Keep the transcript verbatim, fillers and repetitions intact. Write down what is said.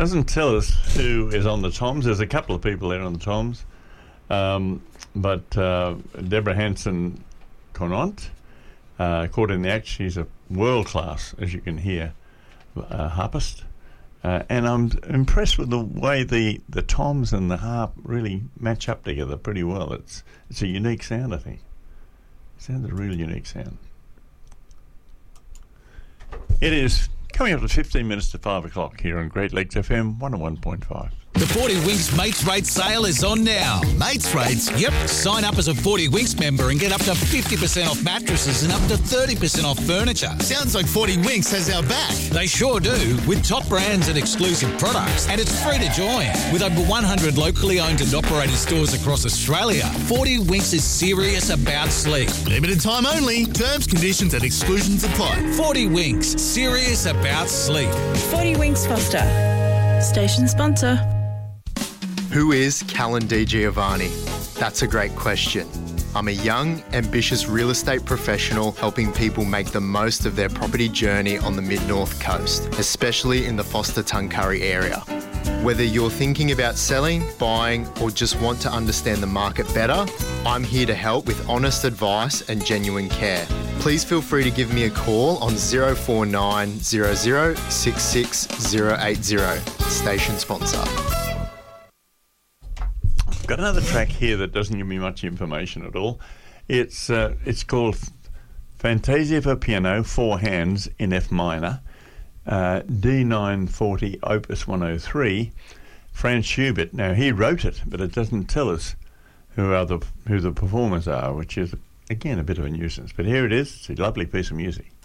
doesn't tell us who is on the toms. There's a couple of people there on the toms, um, but uh, Deborah Hanson Conant, uh, caught in the act. She's a world class, as you can hear, uh, harpist, uh, and I'm impressed with the way the, the toms and the harp really match up together pretty well. It's it's a unique sound, I think. It sounds a really unique sound. It is coming up to fifteen minutes to five o'clock here on Great Lakes F M one oh one point five. The forty Winks Mates Rate sale is on now. Mates rates? Yep. Sign up as a forty Winks member and get up to fifty percent off mattresses and up to thirty percent off furniture. Sounds like forty Winks has our back. They sure do, with top brands and exclusive products. And it's free to join. With over one hundred locally owned and operated stores across Australia, forty Winks is serious about sleep. Limited time only. Terms, conditions and exclusions apply. forty Winks, serious about sleep. forty Winks Foster, station sponsor. Who is Callan Di Giovanni? That's a great question. I'm a young, ambitious real estate professional helping people make the most of their property journey on the Mid-North Coast, especially in the Forster-Tuncurry area. Whether you're thinking about selling, buying, or just want to understand the market better, I'm here to help with honest advice and genuine care. Please feel free to give me a call on zero four nine zero zero six six zero eight zero. Station sponsor. I've got another track here that doesn't give me much information at all. It's uh, it's called Fantasia for Piano, Four Hands in F minor, uh, D nine forty Opus one oh three, Franz Schubert. Now, he wrote it, but it doesn't tell us who are the who the performers are, which is, again, a bit of a nuisance. But here it is. It's a lovely piece of music.